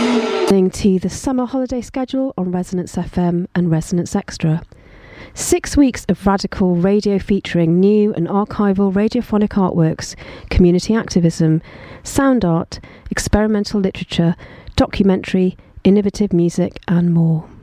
Listening to the summer holiday schedule on Resonance FM and Resonance Extra. 6 weeks of radical radio featuring new and archival radiophonic artworks, community activism, sound art, experimental literature, documentary, innovative music and more.